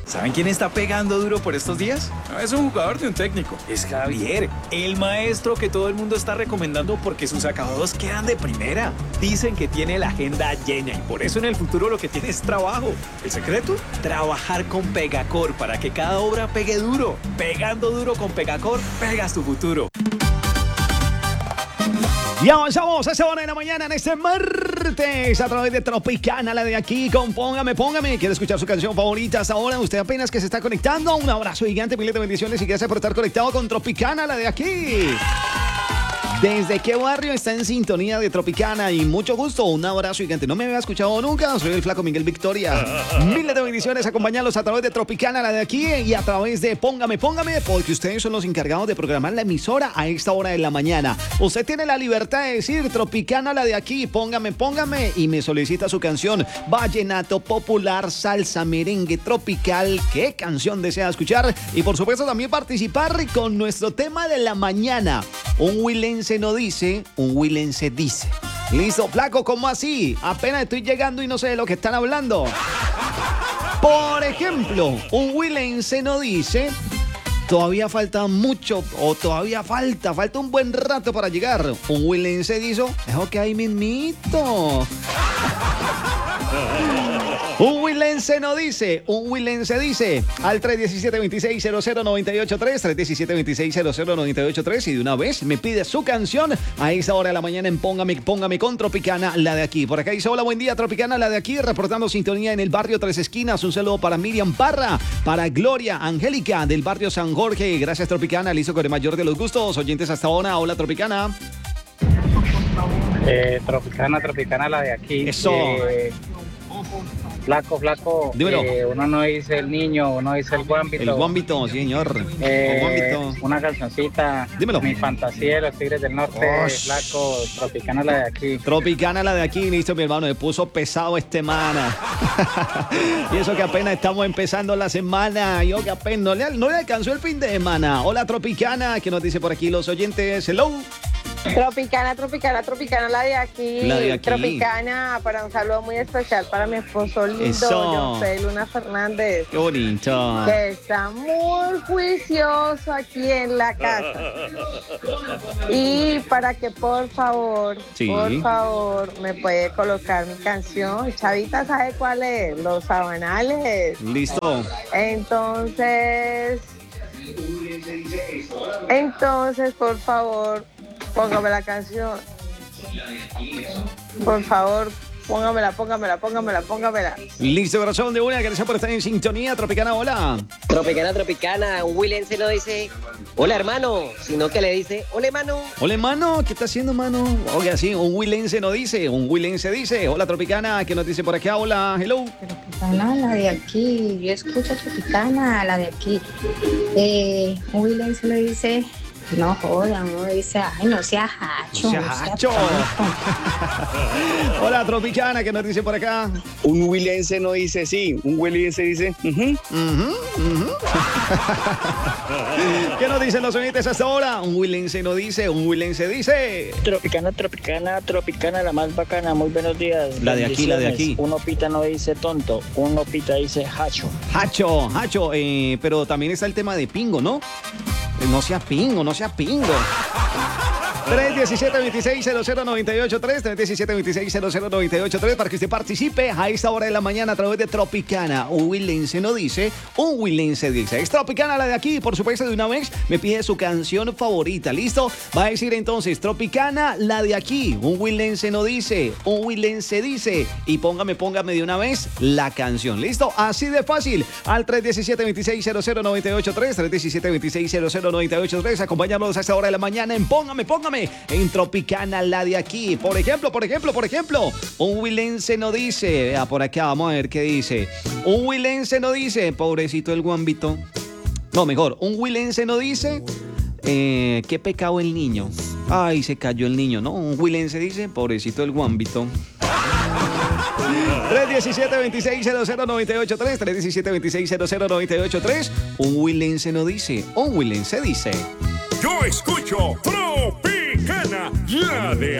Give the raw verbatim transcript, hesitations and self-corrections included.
¿Saben quién está pegando duro por estos días? No es un jugador de un técnico, es Javier, el maestro que todo el mundo está recomendando porque sus acabados quedan de primera. Dicen que tiene la agenda llena y por eso en el futuro lo que tiene es trabajo. ¿El secreto? Trabajar con Pegacor para que cada obra pegue duro. Pegando duro con Pegacor, pegas tu futuro. Y avanzamos a esa hora de la mañana en este martes a través de Tropicana, la de aquí con Póngame, Póngame. ¿Quiere escuchar su canción favorita hasta ahora? Usted apenas que se está conectando. Un abrazo gigante, miles de bendiciones y gracias por estar conectado con Tropicana, la de aquí. ¿Desde qué barrio está en sintonía de Tropicana? Y mucho gusto, un abrazo gigante. No me había escuchado nunca, soy el flaco Miguel Victoria. Miles de bendiciones, acompañarlos a través de Tropicana, la de aquí, y a través de Póngame, Póngame, porque ustedes son los encargados de programar la emisora a esta hora de la mañana. Usted tiene la libertad de decir Tropicana, la de aquí, Póngame, Póngame, y me solicita su canción vallenato, popular, salsa, merengue, tropical. ¿Qué canción desea escuchar? Y por supuesto también participar con nuestro tema de la mañana. Un huilense no dice, un huilense dice. Listo, flaco, ¿cómo así? Apenas estoy llegando y no sé de lo que están hablando. Por ejemplo, un huilense no dice, todavía falta mucho o todavía falta, falta un buen rato para llegar. Un huilense dice, es ok, mismito. Un huilense no dice, un huilense dice al tres uno siete, dos seis cero cero nueve ocho tres, tres uno siete, dos seis cero cero nueve ocho tres, y de una vez me pide su canción a esa hora de la mañana en Póngame, Póngame con Tropicana, la de aquí. Por acá dice, hola, buen día, Tropicana, la de aquí, reportando sintonía en el barrio Tres Esquinas. Un saludo para Miriam Parra, para Gloria Angélica del barrio San Jorge. Gracias, Tropicana, listo con el mayor de los gustos. Oyentes hasta ahora, hola, Tropicana. Eh, Tropicana, Tropicana, la de aquí. Eso. Eh, Flaco, flaco, eh, uno no dice el niño, uno dice el guambito. El guambito, señor. Eh, el guambito. Una cancioncita. Dímelo. Mi fantasía de los Tigres del Norte. Oh, flaco, Tropicana, la de aquí. Tropicana, la de aquí, listo, mi hermano. Me puso pesado este semana. Y eso que apenas estamos empezando la semana. Yo que apenas no le, no le alcanzó el fin de semana. Hola, Tropicana, que nos dice por aquí los oyentes. Hello. Tropicana, Tropicana, Tropicana, la de aquí. La de aquí. Tropicana, para un saludo muy especial para mi esposo lindo, Eso. José Luna Fernández. Qué bonito. Que está muy juicioso aquí en la casa. Y para que por favor, sí. por favor, me puede colocar mi canción. Chavita, ¿sabe cuál es? Los Sabanales. Listo. Entonces, entonces, por favor, póngame la canción. Por favor, póngamela, póngamela, póngamela, póngamela. Listo, corazón de una, gracias por estar en sintonía. Tropicana, hola. Tropicana, Tropicana, un huilense no dice hola hermano, sino que le dice hola mano. Hola, mano, ¿qué está haciendo, mano? Oiga, sí, un huilense no dice, un huilense dice. Hola, Tropicana, ¿qué nos dice por acá? Hola, hello. Tropicana, la de aquí, yo escucho Tropicana, la de aquí. Eh, un huilense le dice, no jodan, uno dice, ay, no sea hacho. No sea hacho. Hola, Tropicana, ¿qué nos dice por acá? Un huilense no dice sí, un huilense dice uh -huh. Uh-huh, uh-huh. ¿Qué nos dicen los oyentes hasta ahora? Un huilense no dice, un huilense dice. Tropicana, Tropicana, Tropicana, la más bacana, muy buenos días. La de aquí, la de aquí. Uno pita no dice tonto, uno pita dice hacho. Hacho, hacho, eh, pero también está el tema de pingo, ¿no? No sea pingo, no sea pingo. tres uno siete, dos seis cero cero nueve ocho tres, tres uno siete, dos seis cero cero nueve ocho tres para que usted participe a esta hora de la mañana a través de Tropicana. Un huilense no dice, un huilense dice. Es Tropicana, la de aquí, por supuesto, de una vez me pide su canción favorita. ¿Listo? Va a decir entonces, Tropicana, la de aquí. Un huilense no dice, un huilense dice. Y póngame, póngame de una vez la canción. ¿Listo? Así de fácil. Al tres uno siete, dos seis cero cero nueve ocho tres, tres uno siete, dos seis cero cero nueve ocho tres. Acompáñanos a esta hora de la mañana en Póngame, Póngame. En Tropicana, la de aquí. Por ejemplo, por ejemplo, por ejemplo, un huilense no dice, vea por acá, vamos a ver qué dice. Un huilense no dice, pobrecito el guambito. No, mejor, un huilense no dice, eh, qué pecado el niño. Ay, se cayó el niño, ¿no? Un huilense dice, pobrecito el guambito. tres uno siete, dos seis cero cero nueve ocho tres, tres uno siete, dos seis cero cero nueve ocho tres. Un huilense no dice, un huilense dice. Yo escucho Tropicana, la de